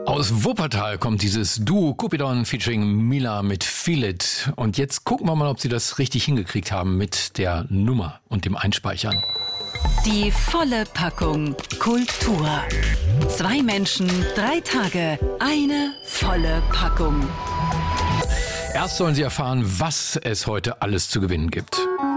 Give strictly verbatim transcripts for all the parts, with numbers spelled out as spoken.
Aus Wuppertal kommt dieses Duo Cupidon featuring Mila mit Feel It. Und jetzt gucken wir mal, ob sie das richtig hingekriegt haben mit der Nummer und dem Einspeichern. Die volle Packung Kultur. Zwei Menschen, drei Tage, eine volle Packung. Erst sollen Sie erfahren, was es heute alles zu gewinnen gibt.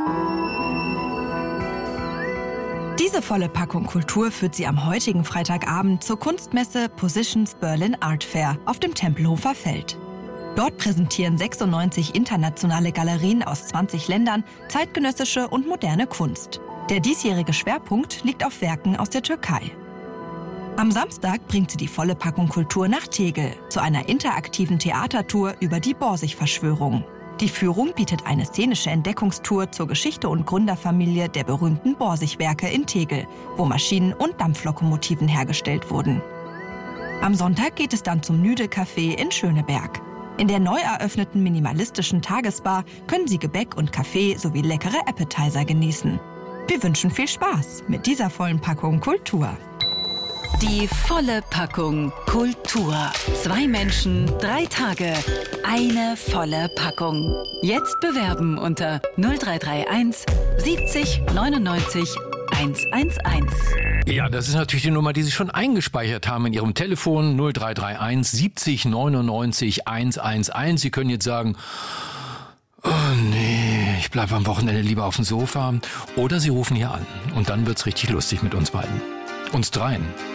Diese volle Packung Kultur führt Sie am heutigen Freitagabend zur Kunstmesse Positions Berlin Art Fair auf dem Tempelhofer Feld. Dort präsentieren sechsundneunzig internationale Galerien aus zwanzig Ländern zeitgenössische und moderne Kunst. Der diesjährige Schwerpunkt liegt auf Werken aus der Türkei. Am Samstag bringt sie die volle Packung Kultur nach Tegel zu einer interaktiven Theatertour über die Borsig-Verschwörung. Die Führung bietet eine szenische Entdeckungstour zur Geschichte und Gründerfamilie der berühmten Borsig-Werke in Tegel, wo Maschinen und Dampflokomotiven hergestellt wurden. Am Sonntag geht es dann zum Nüde-Café in Schöneberg. In der neu eröffneten minimalistischen Tagesbar können Sie Gebäck und Kaffee sowie leckere Appetizer genießen. Wir wünschen viel Spaß mit dieser vollen Packung Kultur. Die volle Packung Kultur. Zwei Menschen, drei Tage, eine volle Packung. Jetzt bewerben unter null drei drei eins siebzig neunundneunzig hundertunelf. Ja, das ist natürlich die Nummer, die Sie schon eingespeichert haben in Ihrem Telefon null drei drei eins siebzig neunundneunzig hundertunelf. Sie können jetzt sagen, oh nee, ich bleibe am Wochenende lieber auf dem Sofa. Oder Sie rufen hier an und dann wird's richtig lustig mit uns beiden. Uns dreien.